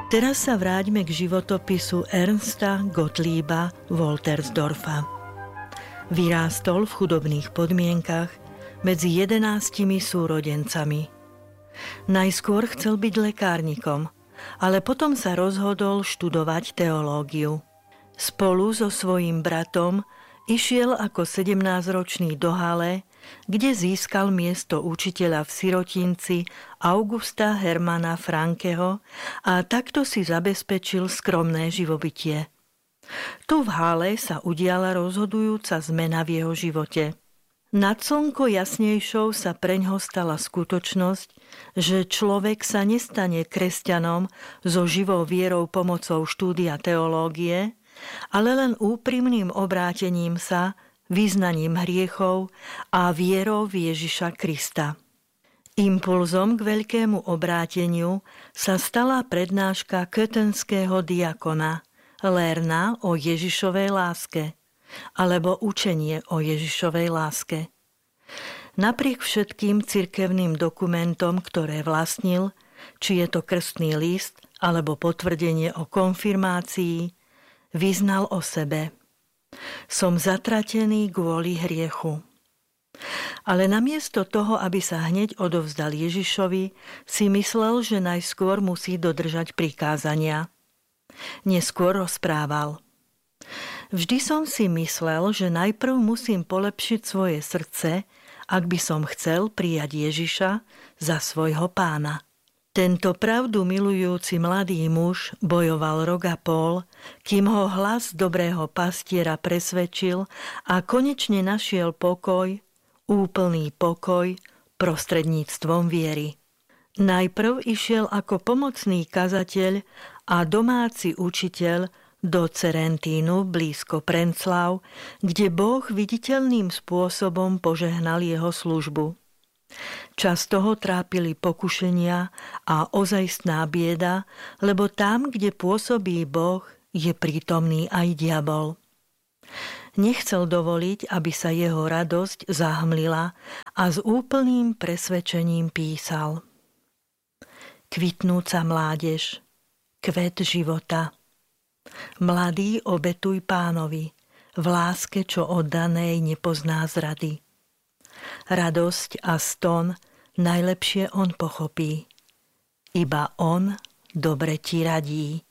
Teraz sa vráťme k životopisu Ernsta Gottlieba Woltersdorfa. Vyrástol v chudobných podmienkach medzi 11 súrodencami. Najskôr chcel byť lekárnikom, ale potom sa rozhodol študovať teológiu. Spolu so svojím bratom išiel ako 17-ročný do Halle, kde získal miesto učiteľa v sirotinci Augusta Hermana Frankeho a takto si zabezpečil skromné živobytie. Tu v Halle sa udiala rozhodujúca zmena v jeho živote. Nad slnko jasnejšou sa preňho stala skutočnosť, že človek sa nestane kresťanom so živou vierou pomocou štúdia teológie, ale len úprimným obrátením sa, vyznaním hriechov a vierou v Ježiša Krista. Impulzom k veľkému obráteniu sa stala prednáška köthenského diakona Lerna o Ježišovej láske alebo učenie o Ježišovej láske. Napriek všetkým cirkevným dokumentom, ktoré vlastnil, či je to krstný list alebo potvrdenie o konfirmácii, vyznal o sebe: som zatratený kvôli hriechu. Ale namiesto toho, aby sa hneď odovzdal Ježišovi, si myslel, že najskôr musí dodržať prikázania. Neskôr rozprával: vždy som si myslel, že najprv musím polepšiť svoje srdce, ak by som chcel prijať Ježiša za svojho pána. Tento pravdu milujúci mladý muž bojoval rok a pol, kým ho hlas dobrého pastiera presvedčil a konečne našiel pokoj, úplný pokoj, prostredníctvom viery. Najprv išiel ako pomocný kazateľ a domáci učiteľ do Cerentínu blízko Prenclav, kde Boh viditeľným spôsobom požehnal jeho službu. Často ho trápili pokušenia a ozajstná bieda, lebo tam, kde pôsobí Boh, je prítomný aj diabol. Nechcel dovoliť, aby sa jeho radosť zahmlila a s úplným presvedčením písal: kvitnúca mládež, kvet života. Mladý, obetuj Pánovi, v láske, čo oddanej nepozná zrady. Radosť a ston najlepšie on pochopí. Iba on dobre ti radí.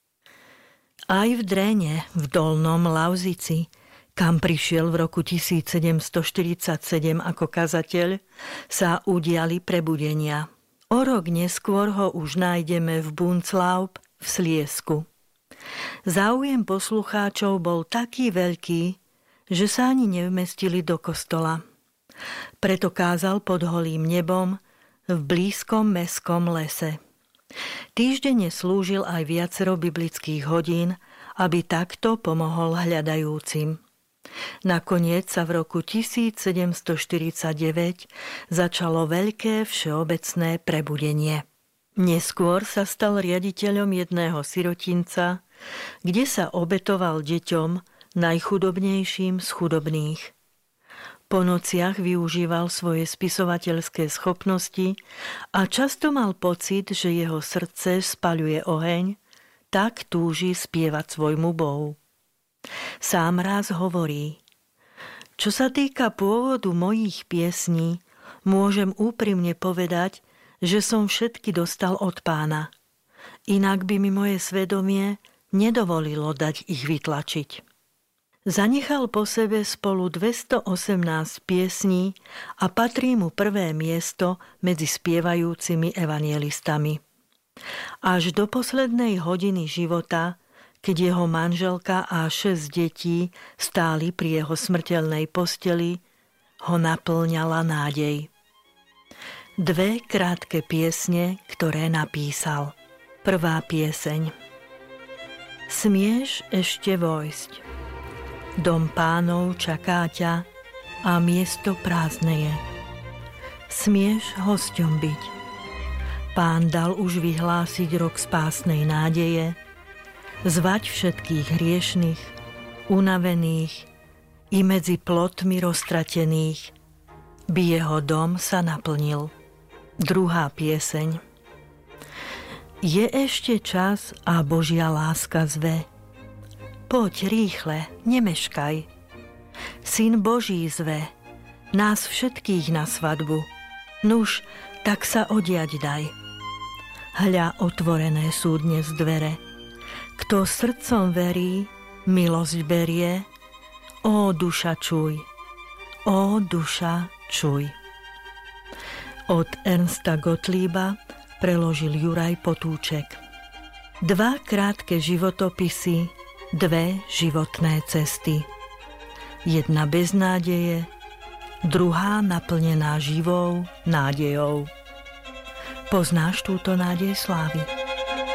Aj v Dréne, v Dolnom Lauzici, kam prišiel v roku 1747 ako kazateľ, sa udiali prebudenia. O rok neskôr ho už nájdeme v Bunzlaub v Sliesku. Záujem poslucháčov bol taký veľký, že sa ani nevmestili do kostola. Preto kázal pod holým nebom v blízkom mestskom lese. Týždenne slúžil aj viacero biblických hodín, aby takto pomohol hľadajúcim. Nakoniec sa v roku 1749 začalo veľké všeobecné prebudenie. Neskôr sa stal riaditeľom jedného sirotinca, kde sa obetoval deťom najchudobnejším z chudobných. Po nociach využíval svoje spisovateľské schopnosti a často mal pocit, že jeho srdce spaľuje oheň, tak túži spievať svojmu Bohu. Sám raz hovorí: čo sa týka pôvodu mojich piesní, môžem úprimne povedať, že som všetky dostal od Pána. Inak by mi moje svedomie nedovolilo dať ich vytlačiť. Zanechal po sebe spolu 218 piesní a patrí mu prvé miesto medzi spievajúcimi evanjelistami. Až do poslednej hodiny života, keď jeho manželka a 6 detí stáli pri jeho smrteľnej posteli, ho naplňala nádej. 2 krátke piesne, ktoré napísal. Prvá pieseň: Smieš ešte vojsť. Dom Pánov čaká ťa a miesto prázdne je. Smieš hosťom byť. Pán dal už vyhlásiť rok spásnej nádeje, zvať všetkých hriešnych, unavených i medzi plotmi roztratených, by jeho dom sa naplnil. Druhá pieseň: Je ešte čas a Božia láska zve. Poď rýchle, nemeškaj. Syn Boží zve nás všetkých na svadbu. Nuž, tak sa odiať daj. Hľa, otvorené sú dnes dvere. Kto srdcom verí, milosť berie. Ó duša čuj, ó duša čuj. Od Ernsta Gottlieba preložil Juraj Potúček. 2 krátke životopisy, 2 životné cesty. Jedna bez nádeje, druhá naplnená živou nádejou. Poznáš túto nádej slávy?